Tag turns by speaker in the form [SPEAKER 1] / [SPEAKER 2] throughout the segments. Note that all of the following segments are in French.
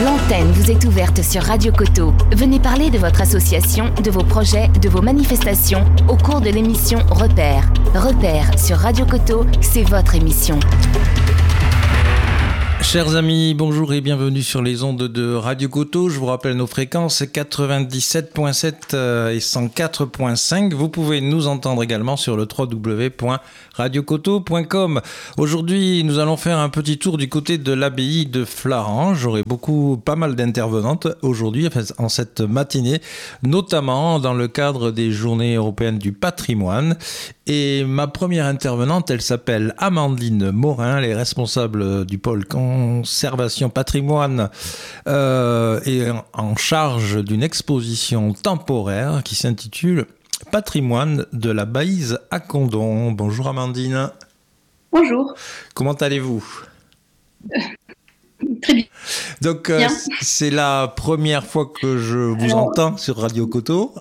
[SPEAKER 1] L'antenne vous est ouverte sur Radio Coteau. Venez parler de votre association, de vos projets, de vos manifestations au cours de l'émission Repères. Repères sur Radio Coteau, c'est votre émission.
[SPEAKER 2] Chers amis, bonjour et bienvenue sur les ondes de Radio Coteau. Je vous rappelle nos fréquences 97.7 et 104.5. Vous pouvez nous entendre également sur le www.radiocoteau.com. Aujourd'hui, nous allons faire un petit tour du côté de l'abbaye de Flaran. J'aurai pas mal d'intervenantes aujourd'hui, en cette matinée, notamment dans le cadre des Journées européennes du patrimoine. Et ma première intervenante, elle s'appelle Amandine Morin, elle est responsable du pôle conservation patrimoine et en charge d'une exposition temporaire qui s'intitule Patrimoine de la Baïse à Condom. Bonjour Amandine.
[SPEAKER 3] Bonjour.
[SPEAKER 2] Comment allez-vous ?
[SPEAKER 3] Très bien.
[SPEAKER 2] Donc c'est la première fois que je vous entends sur Radio Coteau.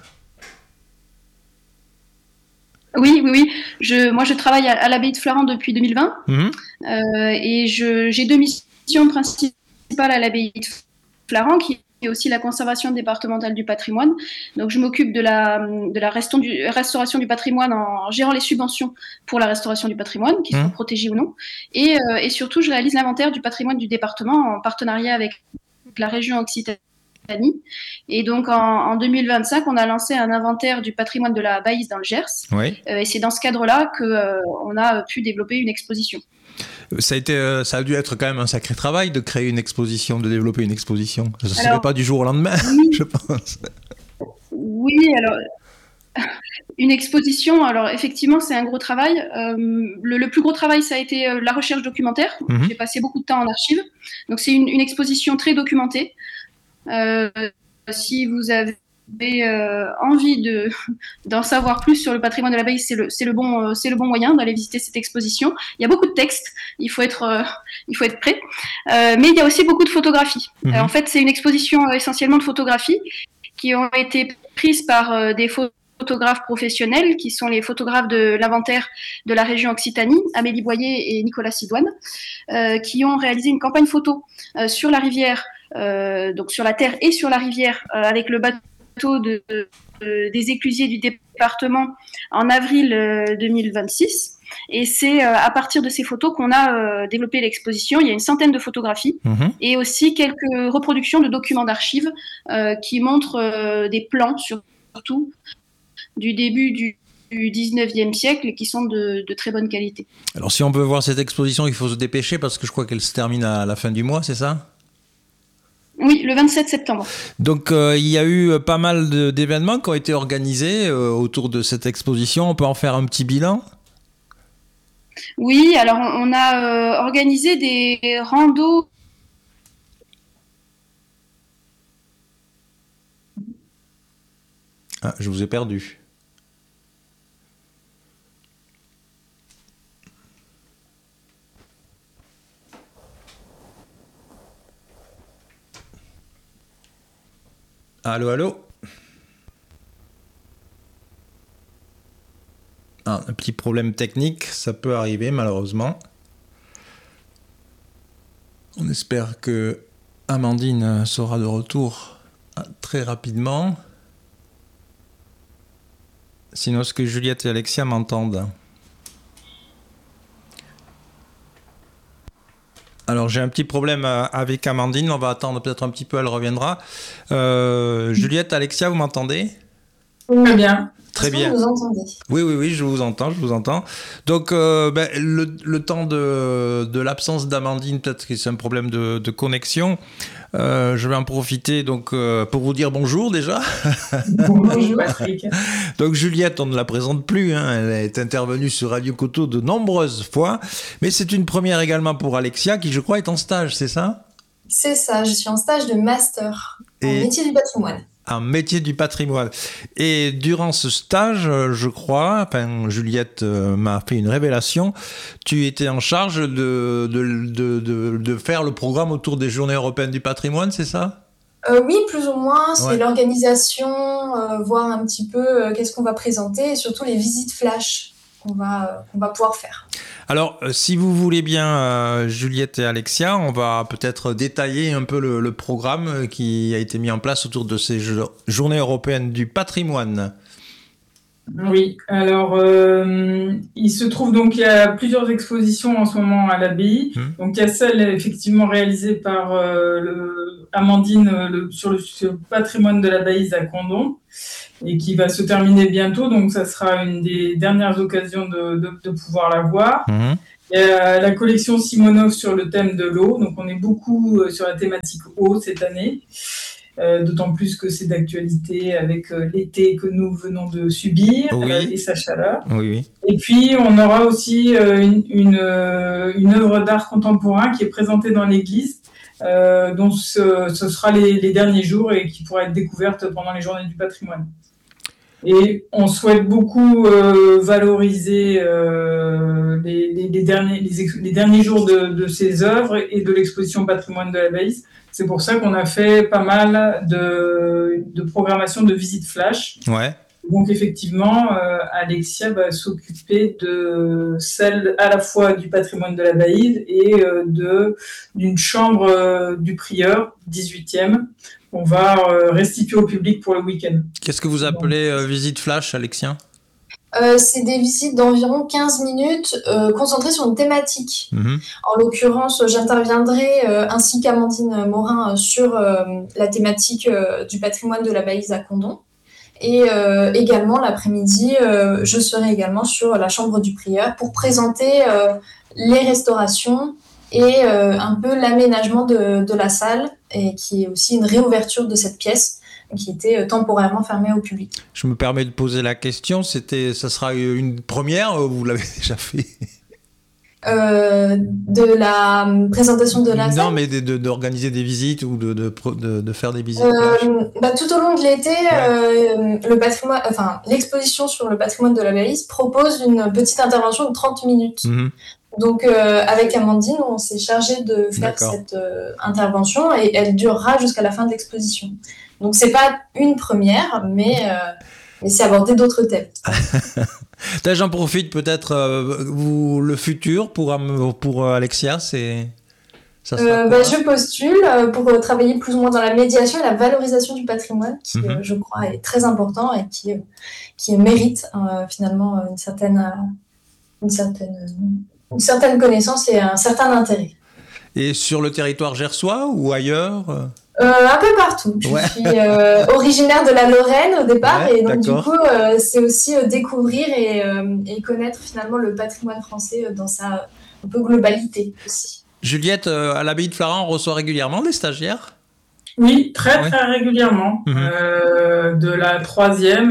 [SPEAKER 3] Oui. Moi, je travaille à l'abbaye de Flaran depuis 2020 et j'ai deux missions principales à l'abbaye de Flaran, qui est aussi la conservation départementale du patrimoine. Donc, je m'occupe de la restauration du patrimoine en gérant les subventions pour la restauration du patrimoine, qu'ils soient protégés ou non. Et surtout, je réalise l'inventaire du patrimoine du département en partenariat avec la région Occitanie. Et donc en 2025, on a lancé un inventaire du patrimoine de la Baïse dans le Gers. Oui. Et c'est dans ce cadre-là qu'on a pu développer une exposition.
[SPEAKER 2] Ça a dû être quand même un sacré travail de créer une exposition, de développer une exposition. Ça ne se fait pas du jour au lendemain, oui. Je pense.
[SPEAKER 3] Oui, alors une exposition, alors effectivement, c'est un gros travail. Le plus gros travail, ça a été la recherche documentaire. J'ai passé beaucoup de temps en archives. Donc c'est une exposition très documentée. Si vous avez envie d'en savoir plus sur le patrimoine de la Baïse, c'est le bon moyen d'aller visiter cette exposition. Il y a beaucoup de textes, il faut être prêt, mais il y a aussi beaucoup de photographies. En fait, c'est une exposition essentiellement de photographies qui ont été prises par des photographes professionnels, qui sont les photographes de l'inventaire de la région Occitanie, Amélie Boyer et Nicolas Sidoine, qui ont réalisé une campagne photo sur la rivière, donc sur la terre et sur la rivière, avec le bateau des éclusiers du département en avril 2026. Et c'est à partir de ces photos qu'on a développé l'exposition. Il y a une centaine de photographies et aussi quelques reproductions de documents d'archives qui montrent des plans surtout du début du 19e siècle, qui sont de très bonne qualité.
[SPEAKER 2] Alors si on veut voir cette exposition, il faut se dépêcher parce que je crois qu'elle se termine à la fin du mois, c'est ça ?
[SPEAKER 3] Oui, le 27 septembre.
[SPEAKER 2] Donc il y a eu pas mal d'événements qui ont été organisés autour de cette exposition. On peut en faire un petit bilan ?
[SPEAKER 3] Oui, alors on a organisé des randos.
[SPEAKER 2] Ah, je vous ai perdu. Allô ? Ah, un petit problème technique, ça peut arriver malheureusement. On espère que Amandine sera de retour très rapidement. Sinon, est-ce que Juliette et Alexia m'entendent ? Alors, j'ai un petit problème avec Amandine. On va attendre peut-être un petit peu, elle reviendra. Juliette, Alexia, vous m'entendez ?
[SPEAKER 4] Très bien.
[SPEAKER 2] Très bien.
[SPEAKER 4] Vous entendez ?
[SPEAKER 2] Oui, je vous entends. Donc, le temps de l'absence d'Amandine, peut-être que c'est un problème de connexion. Je vais en profiter donc pour vous dire bonjour déjà.
[SPEAKER 4] Bonjour Patrick.
[SPEAKER 2] Donc Juliette, on ne la présente plus, elle est intervenue sur Radio Coteau de nombreuses fois, mais c'est une première également pour Alexia qui je crois est en stage, c'est ça ?
[SPEAKER 4] C'est ça, je suis en stage de master en métier du patrimoine.
[SPEAKER 2] Un métier du patrimoine. Et durant ce stage, je crois, Juliette m'a fait une révélation, tu étais en charge de faire le programme autour des Journées européennes du patrimoine, c'est ça ?
[SPEAKER 4] Oui, plus ou moins. C'est l'organisation, voir un petit peu qu'est-ce qu'on va présenter et surtout les visites flash qu'on va pouvoir faire.
[SPEAKER 2] Alors, si vous voulez bien, Juliette et Alexia, on va peut-être détailler un peu le programme qui a été mis en place autour de ces journées européennes du patrimoine.
[SPEAKER 5] Oui, alors il se trouve donc il y a plusieurs expositions en ce moment à l'abbaye. Donc il y a celle effectivement réalisée par Amandine sur le patrimoine de l'abbaye à Condom et qui va se terminer bientôt. Donc ça sera une des dernières occasions de pouvoir la voir. Il y a la collection Simonov sur le thème de l'eau. Donc on est beaucoup sur la thématique eau cette année. D'autant plus que c'est d'actualité avec l'été que nous venons de subir et sa chaleur. Oui. Et puis, on aura aussi une œuvre d'art contemporain qui est présentée dans l'église, dont ce sera les derniers jours et qui pourra être découverte pendant les journées du patrimoine. Et on souhaite beaucoup valoriser les derniers jours de ces œuvres et de l'exposition patrimoine de l'abbaye. C'est pour ça qu'on a fait pas mal de programmation de visites flash. Ouais. Donc effectivement, Alexia va s'occuper de celle à la fois du patrimoine de l'abbaye et d'une chambre du prieur, 18e, qu'on va restituer au public pour le week-end.
[SPEAKER 2] Qu'est-ce que vous appelez visite flash, Alexia ?
[SPEAKER 4] C'est des visites d'environ 15 minutes concentrées sur une thématique. En l'occurrence, j'interviendrai ainsi qu'Amandine Morin sur la thématique du patrimoine de l'abbaye à Condom. Et également, l'après-midi, je serai également sur la chambre du prieur pour présenter les restaurations et un peu l'aménagement de la salle, et qui est aussi une réouverture de cette pièce qui était temporairement fermée au public.
[SPEAKER 2] Je me permets de poser la question, ça sera une première ou vous l'avez déjà fait ?
[SPEAKER 4] De la présentation de la salle ?
[SPEAKER 2] Non, mais d'organiser des visites ou de faire des visites.
[SPEAKER 4] Tout au long de l'été, le patrimoine, l'exposition sur le patrimoine de l'abbaye propose une petite intervention de 30 minutes. Donc, avec Amandine, on s'est chargé de faire cette intervention et elle durera jusqu'à la fin de l'exposition. Donc, c'est pas une première, mais c'est aborder d'autres thèmes.
[SPEAKER 2] J'en profite peut-être, le futur pour Alexia, ça sera
[SPEAKER 4] je postule pour travailler plus ou moins dans la médiation et la valorisation du patrimoine, qui, je crois, est très important et qui mérite finalement une certaine connaissance et un certain intérêt.
[SPEAKER 2] Et sur le territoire gersois ou ailleurs ?
[SPEAKER 4] Un peu partout. Je suis originaire de la Lorraine au départ, et donc du coup, c'est aussi découvrir et connaître finalement le patrimoine français dans sa un peu globalité aussi.
[SPEAKER 2] Juliette, à l'abbaye de Flaran, on reçoit régulièrement des stagiaires ?
[SPEAKER 5] Oui, très régulièrement. De la 3e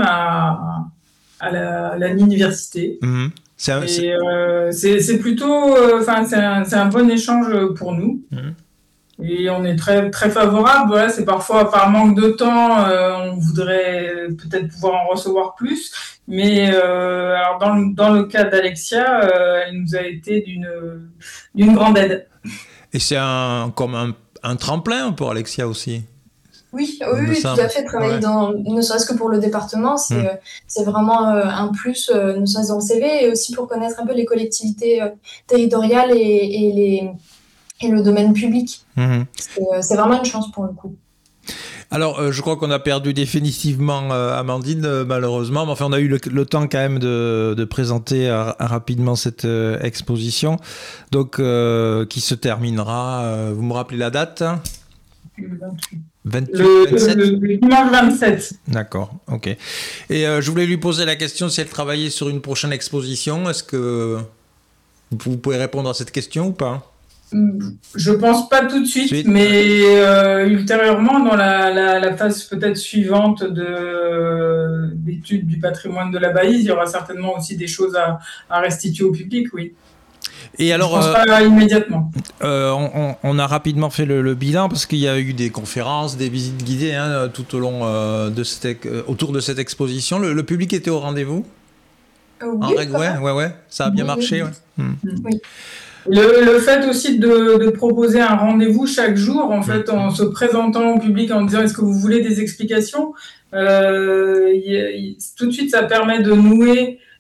[SPEAKER 5] à l'université. C'est plutôt, c'est un bon échange pour nous. Et on est très, très favorable. Voilà, c'est parfois par manque de temps, on voudrait peut-être pouvoir en recevoir plus. Mais alors dans le cas d'Alexia, elle nous a été d'une grande aide.
[SPEAKER 2] Et c'est comme un tremplin pour Alexia aussi.
[SPEAKER 4] Oui, tout à fait. Travailler ne serait-ce que pour le département, c'est vraiment un plus, ne serait-ce dans le CV, et aussi pour connaître un peu les collectivités territoriales et le domaine public. C'est vraiment une chance pour le coup.
[SPEAKER 2] Alors, je crois qu'on a perdu définitivement Amandine, malheureusement. Mais enfin, on a eu le temps quand même de présenter rapidement cette exposition, donc qui se terminera. Vous me rappelez la date ?
[SPEAKER 5] Le
[SPEAKER 2] 28,
[SPEAKER 5] le dimanche 27.
[SPEAKER 2] D'accord, ok. Et je voulais lui poser la question si elle travaillait sur une prochaine exposition. Est-ce que vous pouvez répondre à cette question ou pas ?
[SPEAKER 5] Je pense pas tout de suite. Mais ultérieurement, dans la phase peut-être suivante d'études du patrimoine de l'abbaye, il y aura certainement aussi des choses à restituer au public, oui.
[SPEAKER 2] Et alors,
[SPEAKER 5] je pense pas immédiatement.
[SPEAKER 2] On a rapidement fait le bilan parce qu'il y a eu des conférences, des visites guidées tout au long autour de cette exposition. Le public était au rendez-vous ?
[SPEAKER 4] Oui,
[SPEAKER 2] ouais, ça a bien marché.
[SPEAKER 4] Oui.
[SPEAKER 5] Le fait aussi de proposer un rendez-vous chaque jour, en fait, en se présentant au public, en disant est-ce que vous voulez des explications, tout de suite ça permet de nouer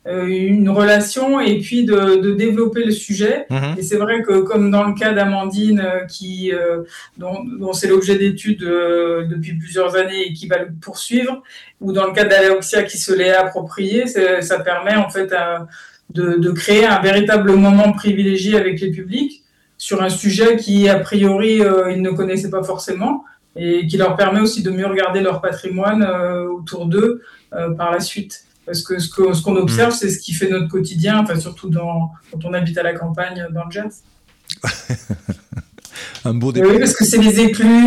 [SPEAKER 5] une relation et puis de développer le sujet. Et c'est vrai que comme dans le cas d'Amandine, dont c'est l'objet d'études depuis plusieurs années et qui va le poursuivre, ou dans le cas d'Alexia qui se l'est approprié, ça permet en fait de créer un véritable moment privilégié avec les publics sur un sujet qui, a priori, ils ne connaissaient pas forcément et qui leur permet aussi de mieux regarder leur patrimoine autour d'eux par la suite. Parce que ce qu'on observe, c'est ce qui fait notre quotidien, enfin, surtout quand on habite à la campagne dans le Gers.
[SPEAKER 2] Un beau départ.
[SPEAKER 5] Oui, parce que c'est les écluses,